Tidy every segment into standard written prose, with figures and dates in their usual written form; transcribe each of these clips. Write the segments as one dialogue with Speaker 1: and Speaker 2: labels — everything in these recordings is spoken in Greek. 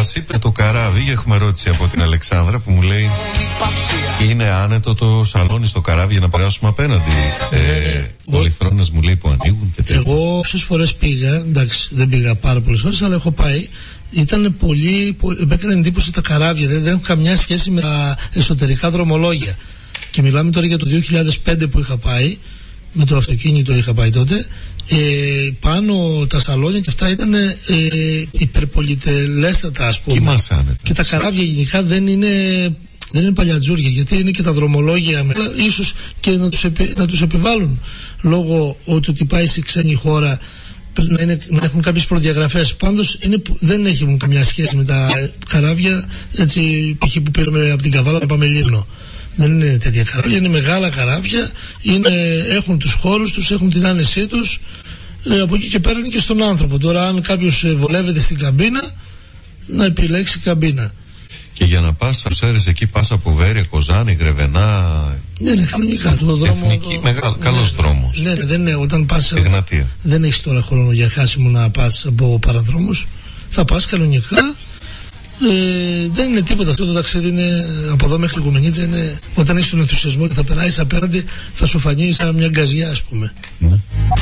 Speaker 1: Μας είπε το καράβι, έχουμε ερώτηση από την Αλεξάνδρα που μου λέει: είναι άνετο το σαλόνι στο καράβι για να περάσουμε απέναντι? Πολυθρόνες μου λέει που ανοίγουν και τέτοια.
Speaker 2: Εγώ όσες φορές πήγα, εντάξει δεν πήγα πάρα πολλές ώρες, αλλά έχω πάει. Ήταν πολύ, με έκανε εντύπωση τα καράβια, δεν έχουν καμιά σχέση με τα εσωτερικά δρομολόγια. Και μιλάμε τώρα για το 2005 που είχα πάει, με το αυτοκίνητο είχα πάει τότε. Πάνω τα σαλόνια και αυτά ήταν υπερπολιτελέστατα, ας πούμε. Και τα καράβια γενικά δεν είναι παλιατζούρια, γιατί είναι και τα δρομολόγια, ίσως και να τους επιβάλλουν λόγω ότι πάει σε ξένη χώρα να έχουν κάποιες προδιαγραφές. Πάντως δεν έχουν καμιά σχέση με τα καράβια έτσι που πήραμε από την Καβάλα να πάμε Λίμνο. Δεν είναι τέτοια καράβια, είναι μεγάλα καράβια, έχουν τους χώρους τους, έχουν την άνεσή τους. Από εκεί και πέρα είναι και στον άνθρωπο. Τώρα αν κάποιος βολεύεται στην καμπίνα, να επιλέξει καμπίνα.
Speaker 1: Και για να πας, ξέρεις, εκεί πας από Βέρεια, Κοζάνη, Γρεβενά.
Speaker 2: Ναι, κανονικά το δρόμο.
Speaker 1: Εθνική, καλός δρόμος.
Speaker 2: Ναι, όταν πας.
Speaker 1: Εγνατία.
Speaker 2: Δεν έχεις τώρα χρόνο για χάσιμο να πας από παραδρόμους. Θα πας κανονικά. Δεν είναι τίποτα αυτό το ταξίδι. Είναι από εδώ μέχρι Οικουμενίτσα. Όταν έχεις τον ενθουσιασμό ότι θα περάσεις απέναντι, θα σου φανεί σαν μια γκαζιά, ας πούμε. Ναι.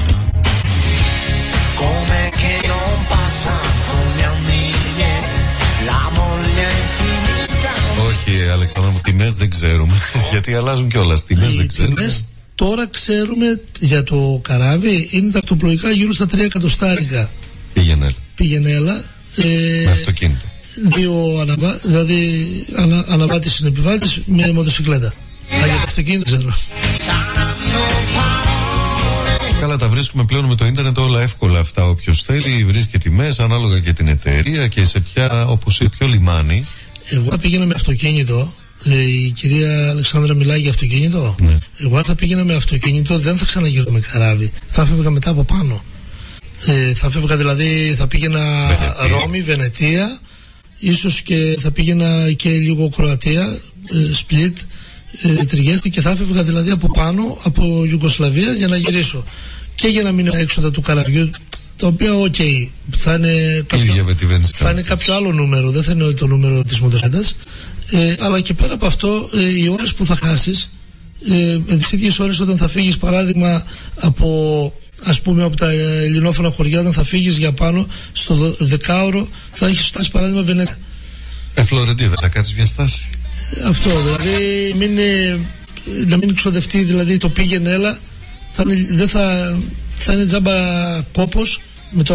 Speaker 1: Όχι, Αλεξάνδρα μου, τιμές δεν ξέρουμε. Γιατί αλλάζουν κιόλας. Τιμές δεν ξέρουμε.
Speaker 2: Τιμές τώρα ξέρουμε για το καράβι είναι τα αυτοπλοϊκά γύρω στα 3 εκατοστάρικα. Πήγαινε έλα.
Speaker 1: Με αυτοκίνητο.
Speaker 2: Δηλαδή αναβάτης συνεπιβάτης με μοτοσυκλέτα. Για το αυτοκίνητο ξέρω.
Speaker 1: Καλά, τα βρίσκουμε πλέον με το ίντερνετ όλα εύκολα αυτά. Όποιος θέλει βρίσκει τιμές ανάλογα και την εταιρεία και σε ποιο λιμάνι.
Speaker 2: Εγώ πήγαινα με αυτοκίνητο. Η κυρία Αλεξάνδρα μιλάει για αυτοκίνητο.
Speaker 1: Ναι.
Speaker 2: Εγώ αν θα πήγαινα με αυτοκίνητο δεν θα ξαναγύρω με καράβι. Θα φεύγα μετά από πάνω. Θα φεύγα δηλαδή, θα πήγαινα Ρώμη, Βενετία, ίσως και θα πήγαινα και λίγο Κροατία, Σπλίτ, Τριγέστη, και θα φεύγα δηλαδή από πάνω, από Ιουγκοσλαβία για να γυρίσω. Και για να μείνω έξοδα του καραβιού, το οποίο θα είναι κάποιο άλλο νούμερο, δεν θα είναι το νούμερο της μοτοσυκλέτας, αλλά και πέρα από αυτό οι ώρες που θα χάσεις, με τις ίδιες ώρες όταν θα φύγεις παράδειγμα από τα ελληνόφωνα χωριά, όταν θα φύγεις για πάνω στο 10ωρο θα έχεις φτάσει παράδειγμα Βενέτα.
Speaker 1: Φλωρεντία, δεν θα κάνεις μια στάση?
Speaker 2: Αυτό δηλαδή, να μην ξοδευτεί δηλαδή το πήγαινε έλα, θα είναι τζάμπα κόπος με το